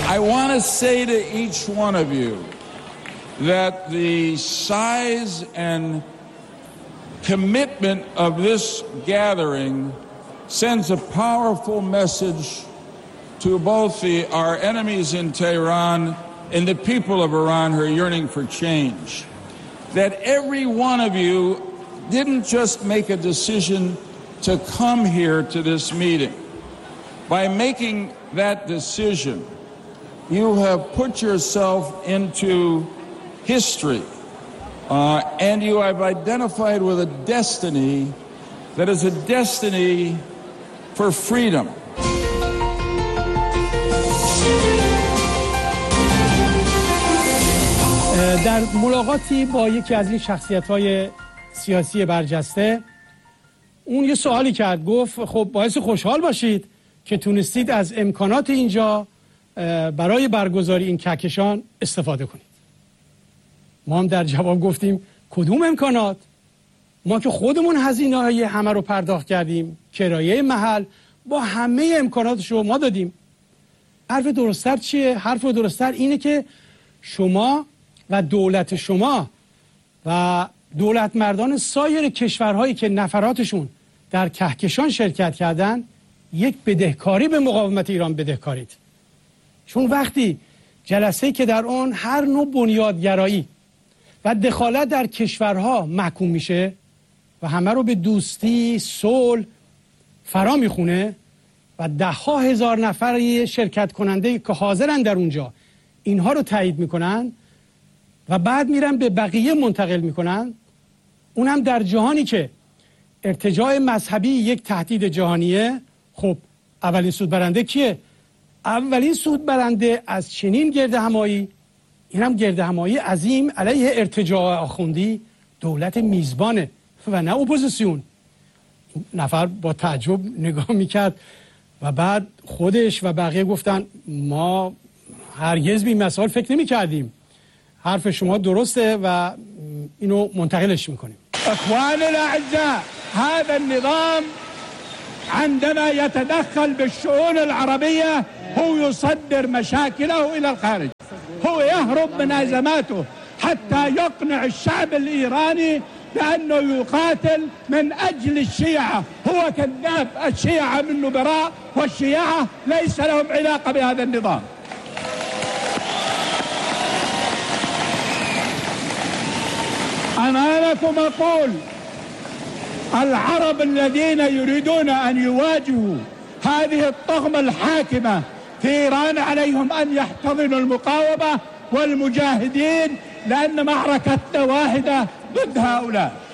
I want to say to each one of you that the size and commitment of this gathering sends a powerful message to both our enemies in Tehran and the people of Iran who are yearning for change. That every one of you didn't just make a decision to come here to this meeting. By making that decision, you have put yourself into history, and you have identified with a destiny that is a destiny for freedom. در ملاقاتی با یکی از این شخصیت‌های سیاسی برجسته، اون یه سوالی کرد، گفت خب باعث خوشحال باشید که تونستید از امکانات اینجا برای برگزاری این کهکشان استفاده کنید. ما هم در جواب گفتیم کدوم امکانات؟ ما که خودمون هزینه‌های همه رو پرداخت کردیم، کرایه محل با همه امکاناتش رو ما دادیم. حرف درست‌تر چیه؟ حرف درست‌تر اینه که شما و دولت شما و دولت مردان سایر کشورهایی که نفراتشون در کهکشان شرکت کردن یک بدهکاری به مقاومت ایران بدهکارید. چون وقتی جلسه‌ای که در آن هر نوع بنیادگرایی و دخالت در کشورها محکوم میشه و همه رو به دوستی، صلح فرا میخونه و 10,000 نفر شرکت کننده که حاضرن در اونجا اینها رو تایید میکنن و بعد میرن به بقیه منتقل میکنن، اونم در جهانی که ارتجاع مذهبی یک تهدید جهانیه، خب اولین سود برنده کیه؟ اولین سود برنده از چنین گردهمایی، اینم گردهمایی عظیم علیه ارتجاع آخوندی، دولت میزبانه و نه اپوزیسیون. نفر با تعجب نگاه میکرد و بعد خودش و بقیه گفتن ما هرگز به این مسائل فکر نمیکردیم، حرف شما درسته و اینو منتقلش میکنیم. اخواننا الاعزاء، هذا النظام عندما يتدخل بالشؤون العربية هو يصدر مشاكله إلى الخارج، هو يهرب من أزماته حتى يقنع الشعب الإيراني بأنه يقاتل من أجل الشيعة. هو كذاب، الشيعة منه براء والشيعة ليس لهم علاقة بهذا النظام. أنا لكم أقول العرب الذين يريدون أن يواجهوا هذه الطغمة الحاكمة في إيران عليهم أن يحتضنوا المقاومة والمجاهدين، لأن معركتنا واحدة ضد هؤلاء.